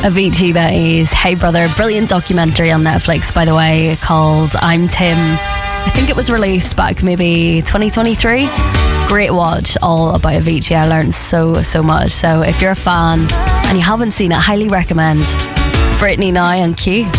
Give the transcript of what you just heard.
Avicii, that is. Hey Brother, brilliant documentary on Netflix, by the way, called I'm Tim. I think it was released back maybe 2023. Great watch, all about Avicii. I learned so much. So if you're a fan and you haven't seen it, highly recommend. Britney now on Q.